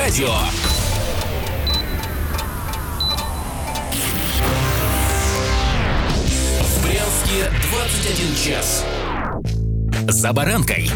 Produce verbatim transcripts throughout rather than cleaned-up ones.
Авторадио. В Брянске двадцать один час. За баранкой.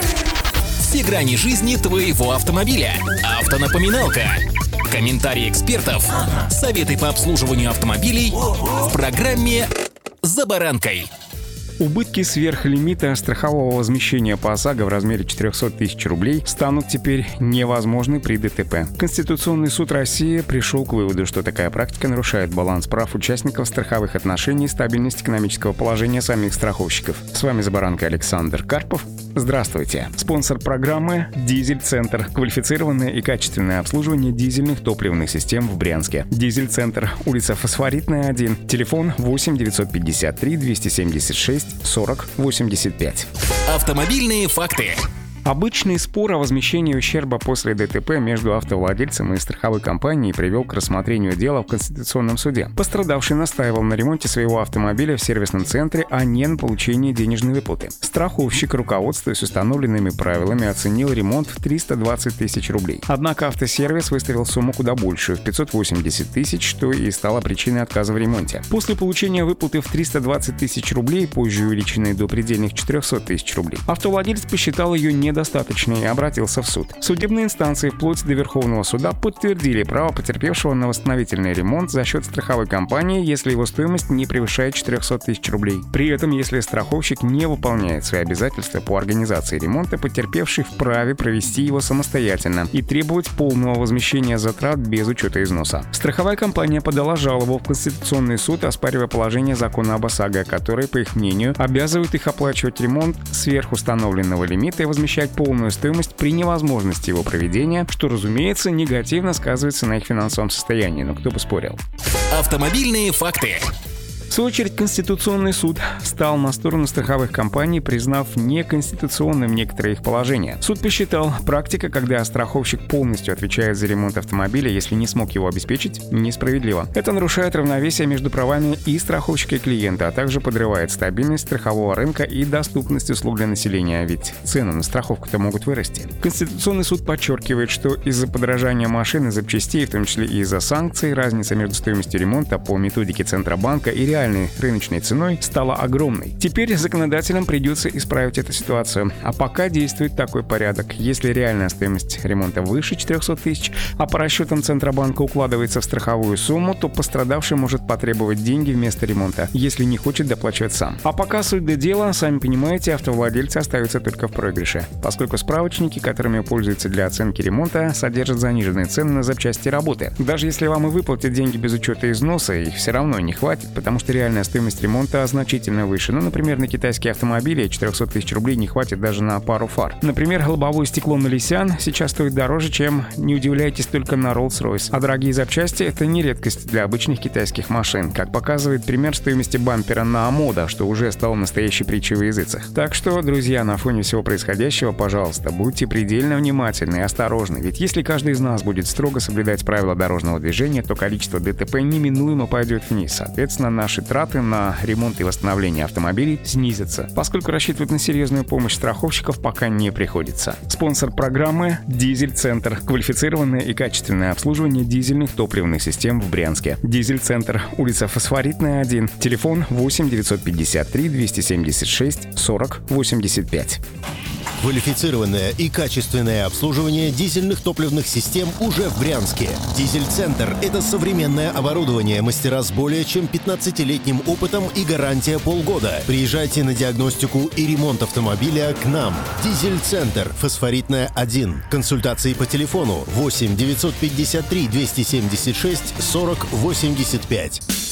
Все грани жизни твоего автомобиля. Автонапоминалка. Комментарии экспертов. Советы по обслуживанию автомобилей в программе «За баранкой». Убытки сверхлимита страхового возмещения по ОСАГО в размере четыреста тысяч рублей станут теперь невозможны при ДТП. Конституционный суд России пришел к выводу, что такая практика нарушает баланс прав участников страховых отношений и стабильность экономического положения самих страховщиков. С вами «За баранкой» Александр Карпов. Здравствуйте. Спонсор программы «Дизель-центр». Квалифицированное и качественное обслуживание дизельных топливных систем в Брянске. «Дизель-центр», улица Фосфоритная, один. Телефон восемь девятьсот пятьдесят три двести семьдесят шесть сорок восемьдесят пять. Автомобильные факты. Обычный спор о возмещении ущерба после ДТП между автовладельцем и страховой компанией привел к рассмотрению дела в Конституционном суде. Пострадавший настаивал на ремонте своего автомобиля в сервисном центре, а не на получении денежной выплаты. Страховщик, руководствуясь установленными правилами, оценил ремонт в триста двадцать тысяч рублей. Однако автосервис выставил сумму куда большую, в пятьсот восемьдесят тысяч, что и стало причиной отказа в ремонте. После получения выплаты в триста двадцать тысяч рублей, позже увеличенной до предельных четыреста тысяч рублей, автовладелец посчитал ее не недостаточно и обратился в суд. Судебные инстанции вплоть до Верховного суда подтвердили право потерпевшего на восстановительный ремонт за счет страховой компании, если его стоимость не превышает четыреста тысяч рублей. При этом, если страховщик не выполняет свои обязательства по организации ремонта, потерпевший вправе провести его самостоятельно и требовать полного возмещения затрат без учета износа. Страховая компания подала жалобу в Конституционный суд, оспаривая положение закона об ОСАГО, который, по их мнению, обязывает их оплачивать ремонт сверх установленного лимита и возмещать полную стоимость при невозможности его проведения, что, разумеется, негативно сказывается на их финансовом состоянии, но кто бы спорил. Автомобильные факты. В свою очередь, Конституционный суд встал на сторону страховых компаний, признав неконституционным некоторые их положения. Суд посчитал, практика, когда страховщик полностью отвечает за ремонт автомобиля, если не смог его обеспечить, несправедлива. Это нарушает равновесие между правами и страховщика, и клиента, а также подрывает стабильность страхового рынка и доступность услуг для населения, ведь цены на страховку-то могут вырасти. Конституционный суд подчеркивает, что из-за подорожания машин и запчастей, в том числе и из-за санкций, разница между стоимостью ремонта по методике Центробанка и реальной рыночной ценой стала огромной. Теперь законодателям придется исправить эту ситуацию. А пока действует такой порядок. Если реальная стоимость ремонта выше четыреста тысяч, а по расчетам Центробанка укладывается в страховую сумму, то пострадавший может потребовать деньги вместо ремонта, если не хочет доплачивать сам. А пока суть до дела, сами понимаете, автовладельцы остаются только в проигрыше, поскольку справочники, которыми пользуются для оценки ремонта, содержат заниженные цены на запчасти работы. Даже если вам и выплатят деньги без учета износа, их все равно не хватит, потому что реальная стоимость ремонта значительно выше. Ну, например, на китайские автомобили четыреста тысяч рублей не хватит даже на пару фар. Например, лобовое стекло на Nissan сейчас стоит дороже, чем, не удивляйтесь, только на Rolls-Royce. А дорогие запчасти — это не редкость для обычных китайских машин, как показывает пример стоимости бампера на Амода, что уже стало настоящей притчей во языцах. Так что, друзья, на фоне всего происходящего, пожалуйста, будьте предельно внимательны и осторожны, ведь если каждый из нас будет строго соблюдать правила дорожного движения, то количество ДТП неминуемо пойдет вниз. Соответственно, наши траты на ремонт и восстановление автомобилей снизятся, поскольку рассчитывать на серьезную помощь страховщиков пока не приходится. Спонсор программы «Дизель-центр». Квалифицированное и качественное обслуживание дизельных топливных систем в Брянске. «Дизель-центр», улица Фосфоритная, один. Телефон восемь девятьсот пятьдесят три двести семьдесят шесть сорок восемьдесят пять. Квалифицированное и качественное обслуживание дизельных топливных систем уже в Брянске. «Дизель-центр» — это современное оборудование, мастера с более чем пятнадцатилетним опытом и гарантия полгода. Приезжайте на диагностику и ремонт автомобиля к нам. «Дизель-центр», Фосфоритная, один. Консультации по телефону восемь девятьсот пятьдесят три двести семьдесят шесть сорок восемьдесят пять.